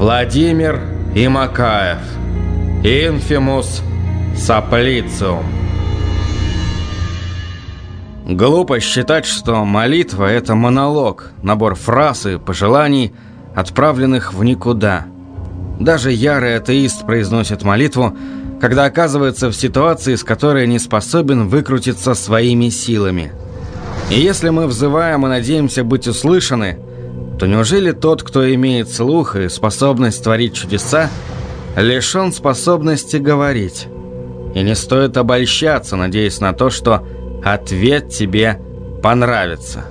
Владимир Имакаев. Инфимус Сапплициум. Глупо считать, что молитва – это монолог, набор фраз и пожеланий, отправленных в никуда. Даже ярый атеист произносит молитву, когда оказывается в ситуации, с которой не способен выкрутиться своими силами. И если мы взываем и надеемся быть услышаны, то неужели тот, кто имеет слух и способность творить чудеса, лишен способности говорить? И не стоит обольщаться, надеясь на то, что ответ тебе понравится.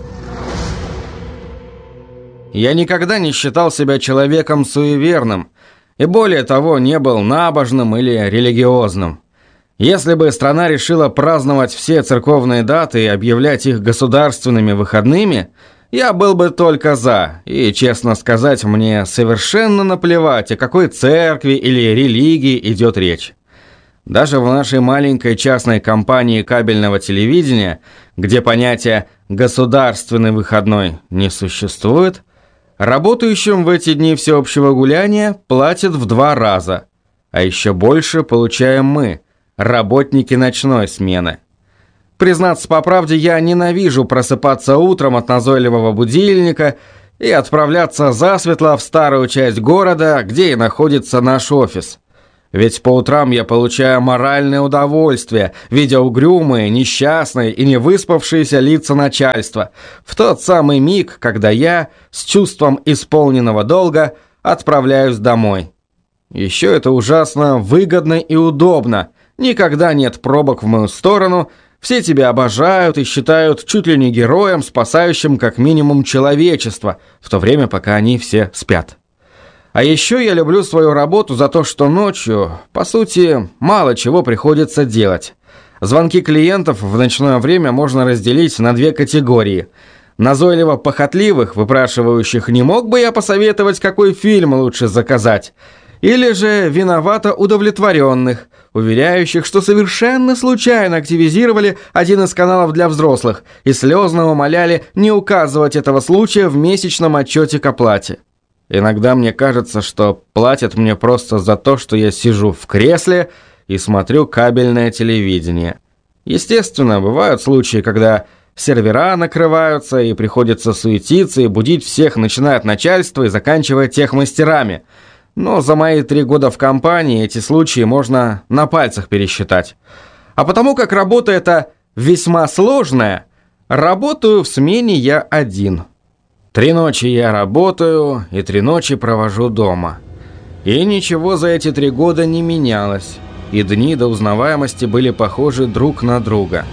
Я никогда не считал себя человеком суеверным, и более того, не был набожным или религиозным. Если бы страна решила праздновать все церковные даты и объявлять их государственными выходными, я был бы только за, и, честно сказать, мне совершенно наплевать, о какой церкви или религии идет речь. Даже в нашей маленькой частной компании кабельного телевидения, где понятие «государственный выходной» не существует, работающим в эти дни всеобщего гуляния платят в 2 раза, а еще больше получаем мы, работники ночной смены. Признаться по правде, я ненавижу просыпаться утром от назойливого будильника и отправляться засветло в старую часть города, где и находится наш офис. Ведь по утрам я получаю моральное удовольствие, видя угрюмые, несчастные и невыспавшиеся лица начальства, в тот самый миг, когда я, с чувством исполненного долга, отправляюсь домой. Еще это ужасно выгодно и удобно, никогда нет пробок в мою сторону, все тебя обожают и считают чуть ли не героем, спасающим как минимум человечество, в то время, пока они все спят. А еще я люблю свою работу за то, что ночью, по сути, мало чего приходится делать. Звонки клиентов в ночное время можно разделить на 2 категории. Назойливо похотливых, выпрашивающих, не мог бы я посоветовать, какой фильм лучше заказать. Или же виновато удовлетворенных, уверяющих, что совершенно случайно активизировали один из каналов для взрослых и слезно умоляли не указывать этого случая в месячном отчете к оплате. Иногда мне кажется, что платят мне просто за то, что я сижу в кресле и смотрю кабельное телевидение. Естественно, бывают случаи, когда сервера накрываются и приходится суетиться и будить всех, начиная от начальства и заканчивая техмастерами. Но за мои 3 года в компании эти случаи можно на пальцах пересчитать. А потому как работа эта весьма сложная, работаю в смене я один. 3 ночи я работаю и 3 ночи провожу дома. И ничего за эти 3 года не менялось, и дни до узнаваемости были похожи друг на друга.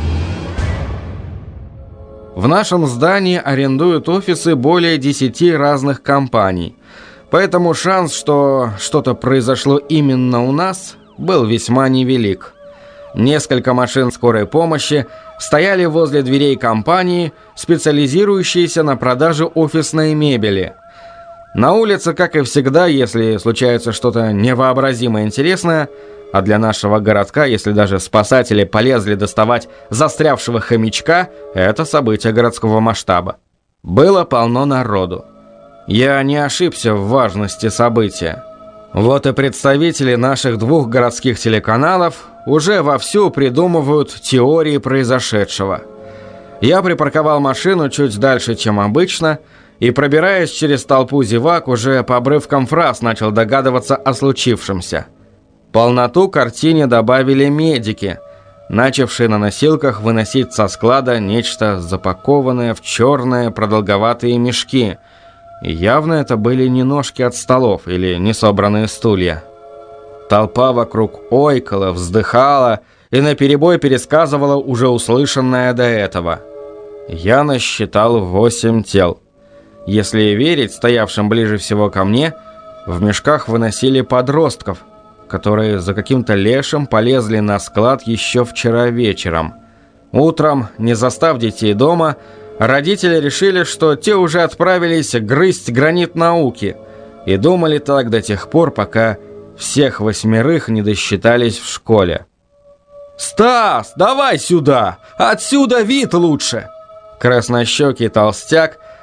В нашем здании арендуют офисы более 10 разных компаний, поэтому шанс, что что-то произошло именно у нас, был весьма невелик. Несколько машин скорой помощи стояли возле дверей компании, специализирующейся на продаже офисной мебели. На улице, как и всегда, если случается что-то невообразимо интересное, а для нашего городка, если даже спасатели полезли доставать застрявшего хомячка, это событие городского масштаба. Было полно народу. Я не ошибся в важности события. Вот и представители наших 2 городских телеканалов уже вовсю придумывают теории произошедшего. Я припарковал машину чуть дальше, чем обычно, и, пробираясь через толпу зевак, уже по обрывкам фраз начал догадываться о случившемся. Полноту картине добавили медики, начавшие на носилках выносить со склада нечто запакованное в черные продолговатые мешки. И явно это были не ножки от столов или несобранные стулья. Толпа вокруг ойкала, вздыхала и наперебой пересказывала уже услышанное до этого. Я насчитал 8 тел. Если верить стоявшим ближе всего ко мне, в мешках выносили подростков, которые за каким-то лешим полезли на склад еще вчера вечером. Утром, не застав детей дома, родители решили, что те уже отправились грызть гранит науки, и думали так до тех пор, пока всех 8 не досчитались в школе. «Стас, давай сюда! Отсюда вид лучше!» Краснощекий толстяк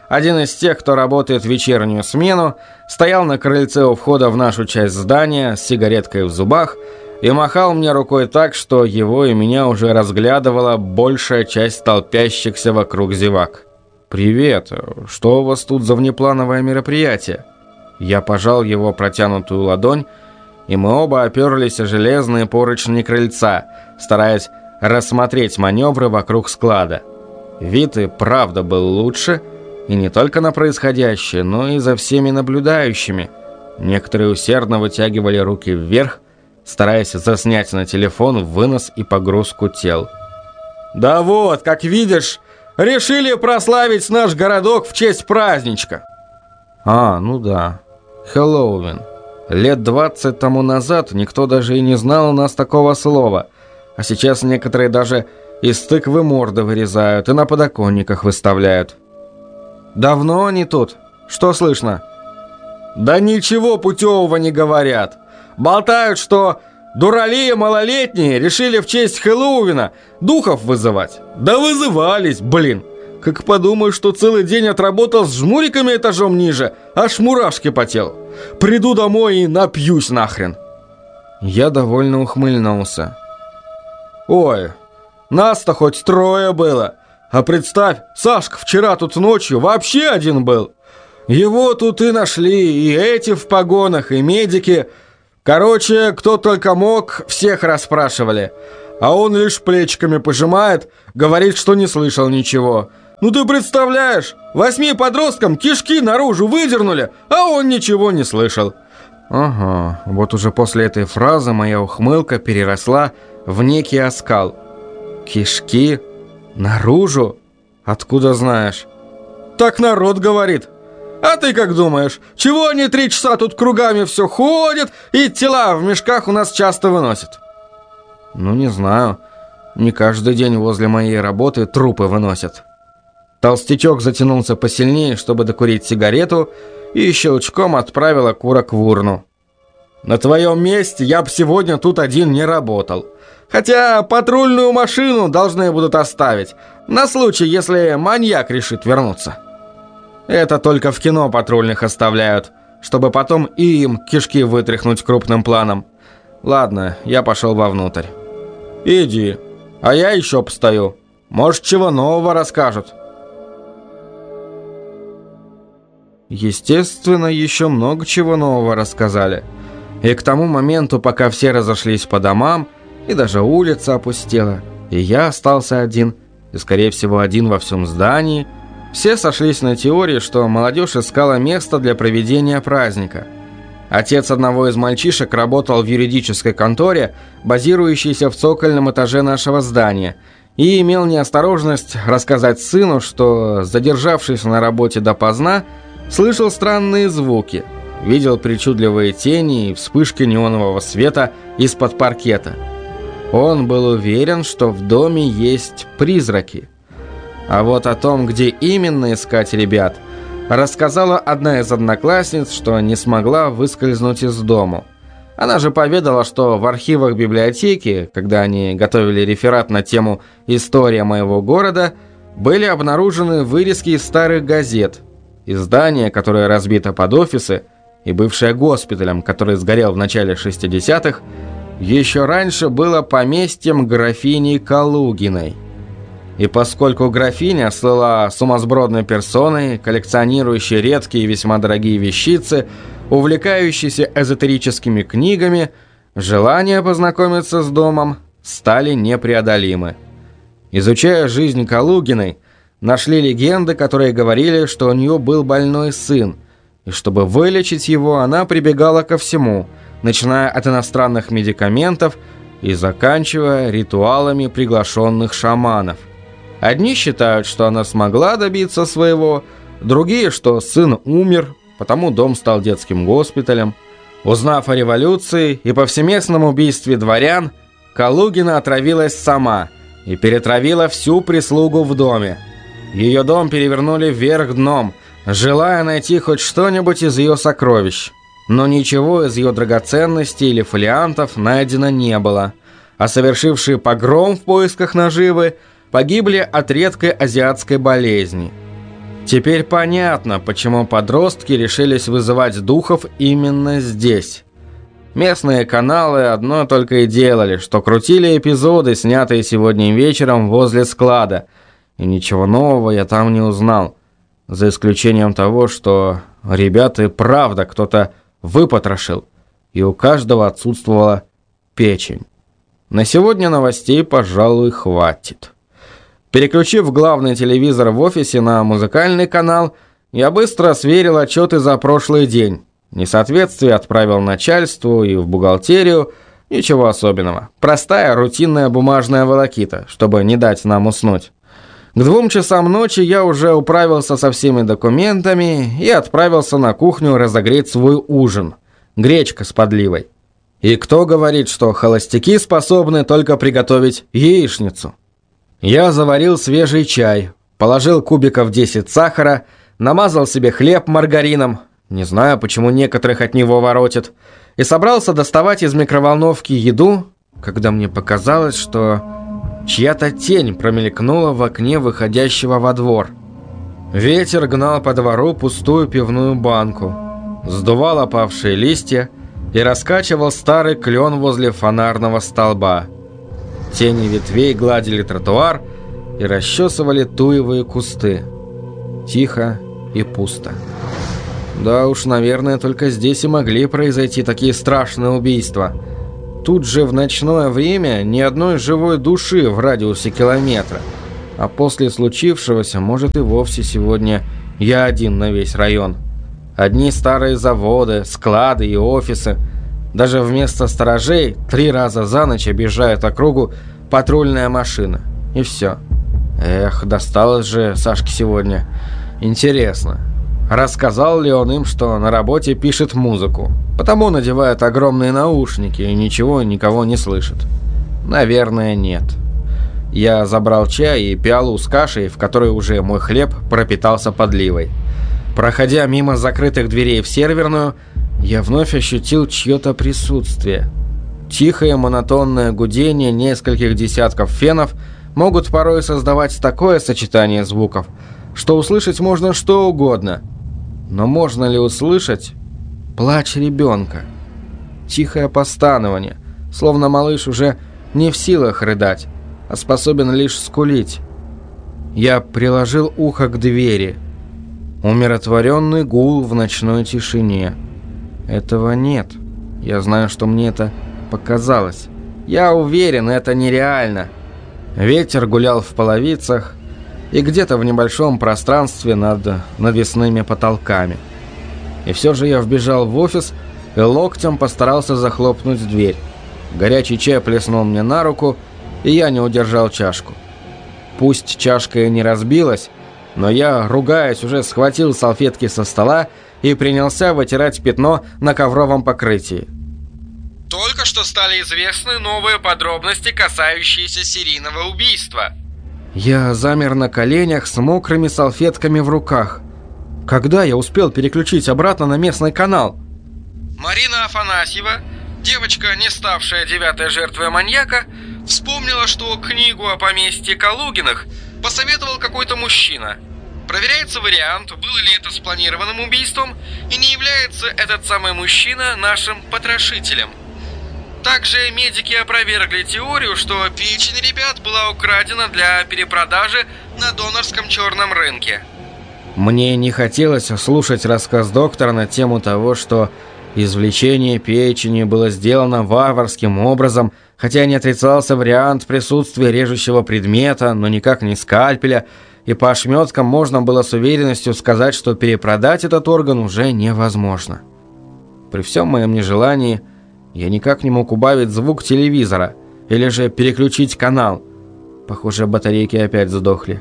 один из тех, кто работает в вечернюю смену, стоял на крыльце у входа в нашу часть здания с сигареткой в зубах и махал мне рукой так, что его и меня уже разглядывала большая часть толпящихся вокруг зевак. «Привет, что у вас тут за внеплановое мероприятие?» Я пожал его протянутую ладонь, и мы оба оперлись о железные поручни крыльца, стараясь рассмотреть маневры вокруг склада. Вид и правда был лучше, и не только на происходящее, но и за всеми наблюдающими. Некоторые усердно вытягивали руки вверх, стараясь заснять на телефон вынос и погрузку тел. «Да вот, как видишь, решили прославить наш городок в честь праздничка». «А, ну да, Хэллоуин. Лет 20 тому назад никто даже и не знал у нас такого слова, а сейчас некоторые даже из тыквы морды вырезают и на подоконниках выставляют». «Давно они тут? Что слышно?» «Да ничего путевого не говорят. Болтают, что дуралеи малолетние решили в честь Хэллоуина духов вызывать. Да вызывались, блин. Как подумаю, что целый день отработал с жмуриками этажом ниже, аж мурашки по телу. Приду домой и напьюсь нахрен». Я довольно ухмыльнулся. «Ой, нас-то хоть трое было. А представь, Сашка вчера тут ночью вообще один был. Его тут и нашли, и эти в погонах, и медики. Короче, кто только мог, всех расспрашивали. А он лишь плечиками пожимает, говорит, что не слышал ничего. Ну ты представляешь, 8 подросткам кишки наружу выдернули, а он ничего не слышал». Ага, вот уже после этой фразы моя ухмылка переросла в некий оскал. «Кишки? Наружу? Откуда знаешь?» «Так народ говорит. А ты как думаешь, чего они 3 часа тут кругами все ходят и тела в мешках у нас часто выносят?» «Ну, не знаю. Не каждый день возле моей работы трупы выносят». Толстячок затянулся посильнее, чтобы докурить сигарету, и щелчком отправил окурок в урну. «На твоем месте я бы сегодня тут один не работал. Хотя патрульную машину должны будут оставить, на случай, если маньяк решит вернуться. Это только в кино патрульных оставляют, чтобы потом и им кишки вытряхнуть крупным планом. Ладно, я пошел вовнутрь». «Иди, а я еще постою. Может, чего нового расскажут». Естественно, еще много чего нового рассказали. И к тому моменту, пока все разошлись по домам, и даже улица опустела, и я остался один, и, скорее всего, один во всем здании, все сошлись на теории, что молодежь искала место для проведения праздника. Отец одного из мальчишек работал в юридической конторе, базирующейся в цокольном этаже нашего здания, и имел неосторожность рассказать сыну, что, задержавшись на работе допоздна, слышал странные звуки, видел причудливые тени и вспышки неонового света из-под паркета. Он был уверен, что в доме есть призраки. А вот о том, где именно искать ребят, рассказала одна из одноклассниц, что не смогла выскользнуть из дому. Она же поведала, что в архивах библиотеки, когда они готовили реферат на тему «История моего города», были обнаружены вырезки из старых газет. И здание, которое разбито под офисы, и бывшее госпиталем, который сгорел в начале 60-х, еще раньше было поместьем графини Калугиной. И поскольку графиня слыла сумасбродной персоной, коллекционирующей редкие и весьма дорогие вещицы, увлекающейся эзотерическими книгами, желания познакомиться с домом стали непреодолимы. Изучая жизнь Калугиной, нашли легенды, которые говорили, что у нее был больной сын, и чтобы вылечить его, она прибегала ко всему, начиная от иностранных медикаментов и заканчивая ритуалами приглашенных шаманов. Одни считают, что она смогла добиться своего, другие, что сын умер, потому дом стал детским госпиталем. Узнав о революции и повсеместном убийстве дворян, Калугина отравилась сама и перетравила всю прислугу в доме. Ее дом перевернули вверх дном, желая найти хоть что-нибудь из ее сокровищ. Но ничего из ее драгоценностей или фолиантов найдено не было, а совершившие погром в поисках наживы погибли от редкой азиатской болезни. Теперь понятно, почему подростки решились вызывать духов именно здесь. Местные каналы одно только и делали, что крутили эпизоды, снятые сегодня вечером возле склада. И ничего нового я там не узнал. За исключением того, что ребята и правда кто-то выпотрошил, и у каждого отсутствовала печень. На сегодня новостей, пожалуй, хватит. Переключив главный телевизор в офисе на музыкальный канал, я быстро сверил отчеты за прошлый день. Несоответствие отправил начальству и в бухгалтерию. Ничего особенного. Простая рутинная бумажная волокита, чтобы не дать нам уснуть. К 2 часам ночи я уже управился со всеми документами и отправился на кухню разогреть свой ужин. Гречка с подливой. И кто говорит, что холостяки способны только приготовить яичницу? Я заварил свежий чай, положил кубиков 10 сахара, намазал себе хлеб маргарином, не знаю, почему некоторых от него воротит, и собрался доставать из микроволновки еду, когда мне показалось, что чья-то тень промелькнула в окне выходящего во двор. Ветер гнал по двору пустую пивную банку, сдувал опавшие листья и раскачивал старый клен возле фонарного столба. Тени ветвей гладили тротуар и расчесывали туевые кусты. Тихо и пусто. Да уж, наверное, только здесь и могли произойти такие страшные убийства. Тут же в ночное время ни одной живой души в радиусе километра. А после случившегося, может, и вовсе сегодня я один на весь район. Одни старые заводы, склады и офисы. Даже вместо сторожей 3 раза за ночь объезжает округу патрульная машина. И все. Эх, досталось же Сашке сегодня. Интересно, рассказал ли он им, что на работе пишет музыку? Потому надевает огромные наушники и ничего никого не слышит. Наверное, нет. Я забрал чай и пиалу с кашей, в которой уже мой хлеб пропитался подливой. Проходя мимо закрытых дверей в серверную, я вновь ощутил чье-то присутствие. Тихое монотонное гудение нескольких десятков фенов могут порой создавать такое сочетание звуков, что услышать можно что угодно. Но можно ли услышать плач ребенка? Тихое постанование, словно малыш уже не в силах рыдать, а способен лишь скулить. Я приложил ухо к двери. Умиротворенный гул в ночной тишине. Этого нет. Я знаю, что мне это показалось. Я уверен, это нереально. Ветер гулял в половицах и где-то в небольшом пространстве над навесными потолками. И все же я вбежал в офис и локтем постарался захлопнуть дверь. Горячий чай плеснул мне на руку, и я не удержал чашку. Пусть чашка и не разбилась, но я, ругаясь, уже схватил салфетки со стола и принялся вытирать пятно на ковровом покрытии. Только что стали известны новые подробности, касающиеся серийного убийства. Я замер на коленях с мокрыми салфетками в руках. Когда я успел переключить обратно на местный канал? Марина Афанасьева, девочка, не ставшая 9-й жертвой маньяка, вспомнила, что книгу о поместье Калугиных посоветовал какой-то мужчина. Проверяется вариант, было ли это спланированным убийством, и не является этот самый мужчина нашим потрошителем. Также медики опровергли теорию, что печень ребят была украдена для перепродажи на донорском черном рынке. Мне не хотелось слушать рассказ доктора на тему того, что извлечение печени было сделано варварским образом, хотя не отрицался вариант присутствия режущего предмета, но никак не скальпеля, и по ошметкам можно было с уверенностью сказать, что перепродать этот орган уже невозможно. При всем моем нежелании я никак не мог убавить звук телевизора или же переключить канал. Похоже, батарейки опять сдохли.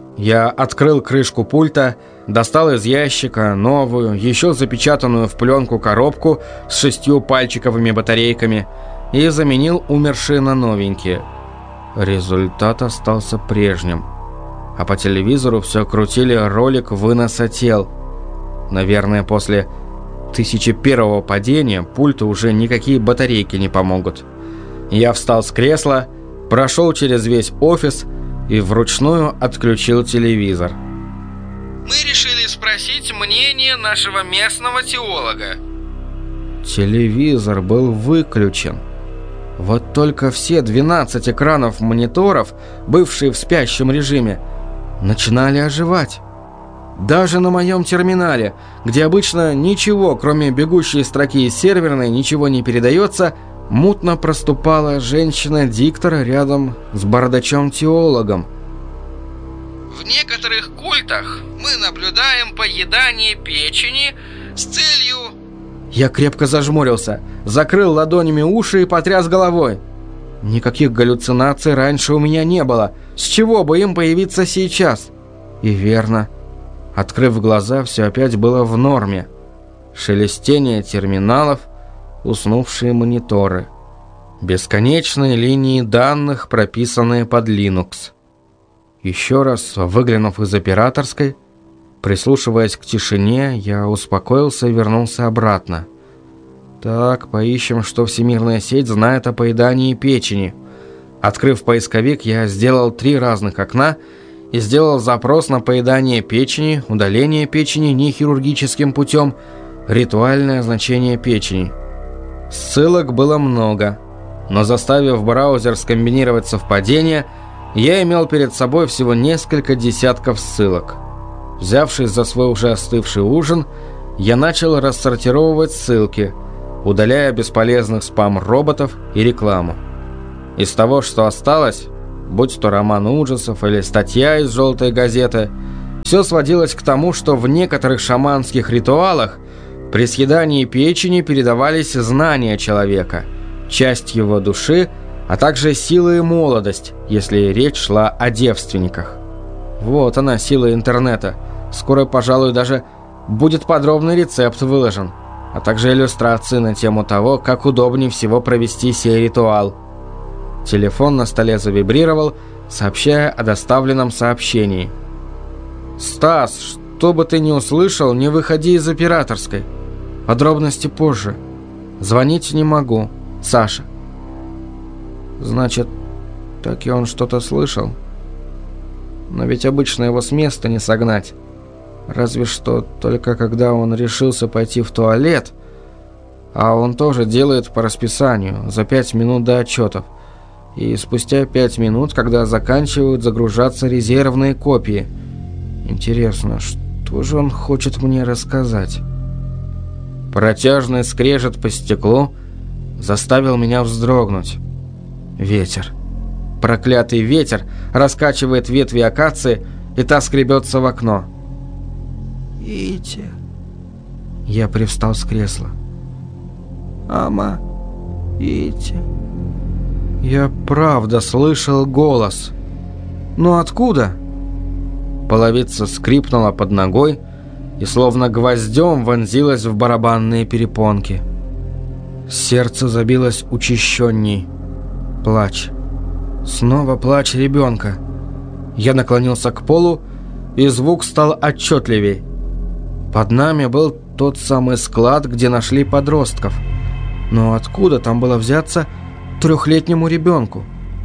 Я открыл крышку пульта, достал из ящика новую, еще запечатанную в пленку коробку с 6 пальчиковыми батарейками и заменил умершие на новенькие. Результат остался прежним. А по телевизору все крутили ролик выноса тел. Наверное, после 1001-го падения пульту уже никакие батарейки не помогут. Я встал с кресла, прошел через весь офис и вручную отключил телевизор. Мы решили спросить мнение нашего местного теолога. Телевизор был выключен. Вот только все 12 экранов мониторов, бывшие в спящем режиме, начинали оживать. Даже на моем терминале, где обычно ничего, кроме бегущей строки из серверной, ничего не передается, мутно проступала женщина-диктор рядом с бардачом-теологом. В некоторых культах мы наблюдаем поедание печени с целью... Я крепко зажмурился, закрыл ладонями уши и потряс головой. Никаких галлюцинаций раньше у меня не было. С чего бы им появиться сейчас? И верно. Открыв глаза, все опять было в норме. Шелестение терминалов, уснувшие мониторы. Бесконечные линии данных, прописанные под Linux. Еще раз выглянув из операторской, прислушиваясь к тишине, я успокоился и вернулся обратно. Так, поищем, что всемирная сеть знает о поедании печени. Открыв поисковик, я сделал 3 разных окна и сделал запрос на поедание печени, удаление печени нехирургическим путем, ритуальное значение печени. Ссылок было много, но заставив браузер скомбинировать совпадения, я имел перед собой всего несколько десятков ссылок. Взявшись за свой уже остывший ужин, я начал рассортировывать ссылки, удаляя бесполезных спам-роботов и рекламу. Из того, что осталось, будь то роман ужасов или статья из «Желтой газеты», все сводилось к тому, что в некоторых шаманских ритуалах при съедании печени передавались знания человека, часть его души, а также сила и молодость, если речь шла о девственниках. Вот она, сила интернета. Скоро, пожалуй, даже будет подробный рецепт выложен, а также иллюстрации на тему того, как удобнее всего провести сей ритуал. Телефон на столе завибрировал, сообщая о доставленном сообщении. «Стас, что бы ты ни услышал, не выходи из операторской. Подробности позже. Звонить не могу. Саша». Значит, так и он что-то слышал. Но ведь обычно его с места не согнать. Разве что только когда он решился пойти в туалет, а он тоже делает по расписанию, за 5 минут до отчетов. И спустя 5 минут, когда заканчивают загружаться резервные копии. Интересно, что же он хочет мне рассказать? Протяжный скрежет по стеклу заставил меня вздрогнуть. Ветер. Проклятый ветер раскачивает ветви акации, и та скребется в окно. «Ите». Я привстал с кресла. «Ама, ите». Я правда слышал голос. Но откуда? Половица скрипнула под ногой и словно гвоздем вонзилась в барабанные перепонки. Сердце забилось учащенней. Плач. Снова плач ребенка. Я наклонился к полу, и звук стал отчетливей. Под нами был тот самый склад, где нашли подростков. Но откуда там было взяться 3-летнему ребенку?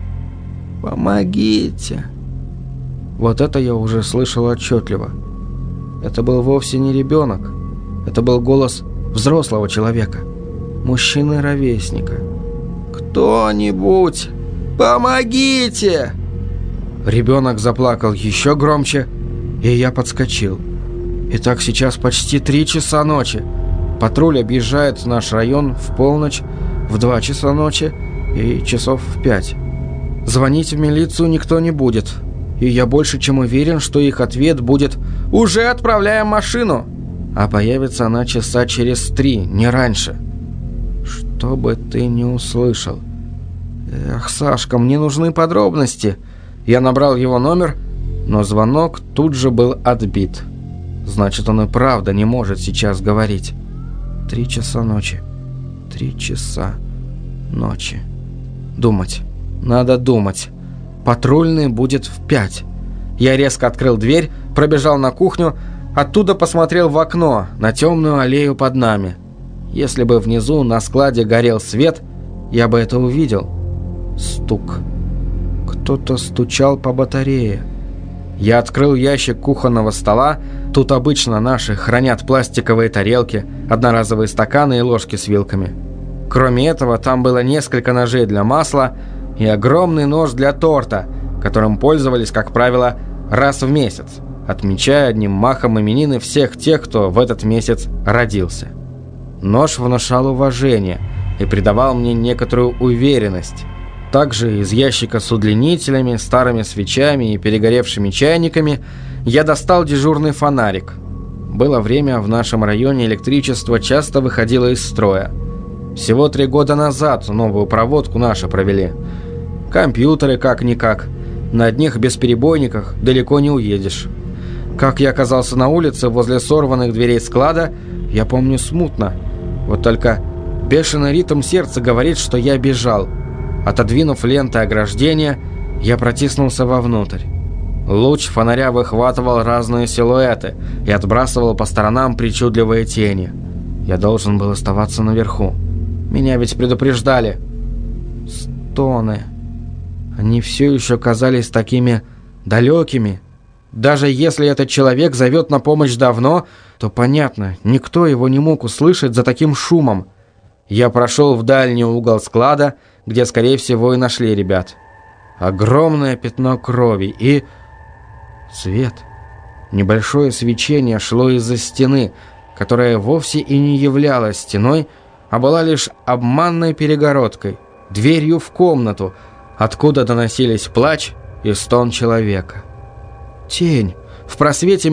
«Помогите!» Вот это я уже слышал отчетливо. Это был вовсе не ребенок. Это был голос взрослого человека, мужчины-ровесника. «Кто-нибудь! Помогите!» Ребенок заплакал еще громче, и я подскочил. Итак, сейчас почти 3 часа ночи. Патруль объезжает наш район в полночь, в 2 часа ночи и часов в 5. Звонить в милицию никто не будет. И я больше чем уверен, что их ответ будет «Уже отправляем машину!» А появится она часа через 3, не раньше. Что бы ты ни услышал. Эх, Сашка, мне нужны подробности. Я набрал его номер, но звонок тут же был отбит. Значит, он и правда не может сейчас говорить. 3 часа ночи. 3 часа ночи. Думать. Надо думать. Патрульный будет в 5. Я резко открыл дверь, пробежал на кухню, оттуда посмотрел в окно, на темную аллею под нами. Если бы внизу на складе горел свет, я бы это увидел. Стук. Кто-то стучал по батарее. Я открыл ящик кухонного стола. Тут обычно наши хранят пластиковые тарелки, одноразовые стаканы и ложки с вилками. Кроме этого, там было несколько ножей для масла и огромный нож для торта, которым пользовались, как правило, раз в месяц, отмечая одним махом именины всех тех, кто в этот месяц родился. Нож внушал уважение и придавал мне некоторую уверенность. Также из ящика с удлинителями, старыми свечами и перегоревшими чайниками я достал дежурный фонарик. Было время, в нашем районе электричество часто выходило из строя. Всего 3 года назад новую проводку наши провели. Компьютеры как-никак. На одних бесперебойниках далеко не уедешь. Как я оказался на улице возле сорванных дверей склада, я помню смутно. Вот только бешеный ритм сердца говорит, что я бежал. Отодвинув ленты ограждения, я протиснулся вовнутрь. Луч фонаря выхватывал разные силуэты и отбрасывал по сторонам причудливые тени. Я должен был оставаться наверху. Меня ведь предупреждали. Стоны. Они все еще казались такими далекими. Даже если этот человек зовет на помощь давно, то понятно, никто его не мог услышать за таким шумом. Я прошел в дальний угол склада, где, скорее всего, и нашли ребят. Огромное пятно крови и... свет. Небольшое свечение шло из-за стены, которая вовсе и не являлась стеной, а была лишь обманной перегородкой, дверью в комнату, откуда доносились плач и стон человека. Тень. В просвете